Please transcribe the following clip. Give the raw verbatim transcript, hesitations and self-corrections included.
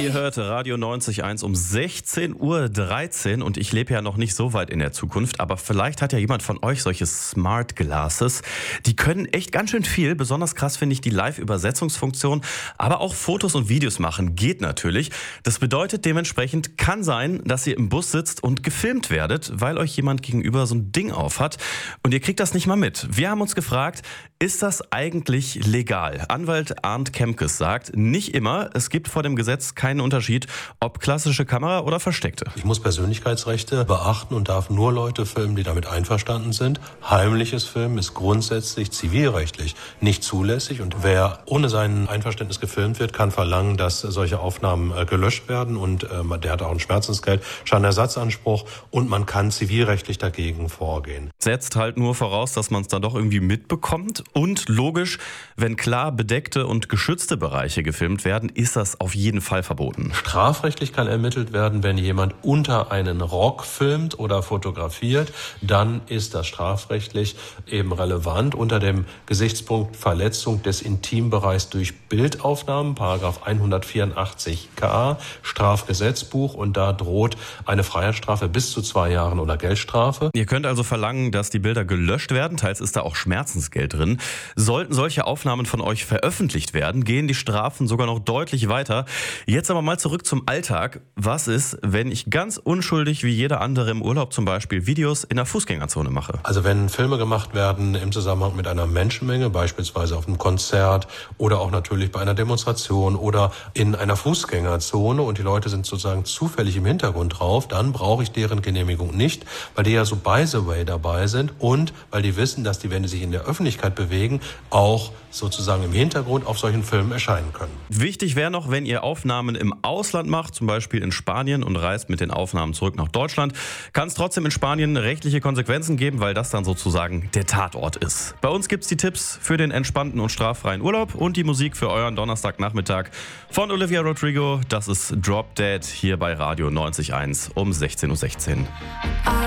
Ihr hört Radio neunzig Komma eins um sechzehn Uhr dreizehn und ich lebe ja noch nicht so weit in der Zukunft, aber vielleicht hat ja jemand von euch solche Smart Glasses. Die können echt ganz schön viel. Besonders krass finde ich die Live-Übersetzungsfunktion, aber auch Fotos und Videos machen geht natürlich. Das bedeutet dementsprechend, kann sein, dass ihr im Bus sitzt und gefilmt werdet, weil euch jemand gegenüber so ein Ding auf hat und ihr kriegt das nicht mal mit. Wir haben uns gefragt, ist das eigentlich legal? Anwalt Arndt Kemkes sagt, nicht immer. Es gibt vor dem Gesetz keinen Unterschied, ob klassische Kamera oder versteckte. Ich muss Persönlichkeitsrechte beachten und darf nur Leute filmen, die damit einverstanden sind. Heimliches Filmen ist grundsätzlich zivilrechtlich nicht zulässig und wer ohne sein Einverständnis gefilmt wird, kann verlangen, dass solche Aufnahmen äh, gelöscht werden und äh, der hat auch ein Schmerzensgeld, Schadenersatzanspruch und man kann zivilrechtlich dagegen vorgehen. Setzt halt nur voraus, dass man es dann doch irgendwie mitbekommt und logisch, wenn klar bedeckte und geschützte Bereiche gefilmt werden, ist das auf jeden Fall verboten. Strafrechtlich kann ermittelt werden, wenn jemand unter einen Rock filmt oder fotografiert, dann ist das strafrechtlich eben relevant unter dem Gesichtspunkt Verletzung des Intimbereichs durch Bildaufnahmen, Paragraph hundertvierundachtzig K Strafgesetzbuch und da droht eine Freiheitsstrafe bis zu zwei Jahren oder Geldstrafe. Ihr könnt also verlangen, dass die Bilder gelöscht werden, teils ist da auch Schmerzensgeld drin. Sollten solche Aufnahmen von euch veröffentlicht werden, gehen die Strafen sogar noch deutlich weiter. Jetzt aber mal zurück zum Alltag. Was ist, wenn ich ganz unschuldig wie jeder andere im Urlaub zum Beispiel Videos in der Fußgängerzone mache? Also wenn Filme gemacht werden im Zusammenhang mit einer Menschenmenge, beispielsweise auf einem Konzert oder auch natürlich bei einer Demonstration oder in einer Fußgängerzone und die Leute sind sozusagen zufällig im Hintergrund drauf, dann brauche ich deren Genehmigung nicht, weil die ja so by the way dabei sind und weil die wissen, dass die, wenn die sich in der Öffentlichkeit bewegen, auch sozusagen im Hintergrund auf solchen Filmen erscheinen können. Wichtig wäre noch, wenn ihr Aufnahmen im Ausland macht, zum Beispiel in Spanien und reist mit den Aufnahmen zurück nach Deutschland, kann es trotzdem in Spanien rechtliche Konsequenzen geben, weil das dann sozusagen der Tatort ist. Bei uns gibt's die Tipps für den entspannten und straffreien Urlaub und die Musik für euren Donnerstagnachmittag von Olivia Rodrigo. Das ist Drop Dead hier bei Radio neunzig Komma eins um sechzehn Uhr sechzehn.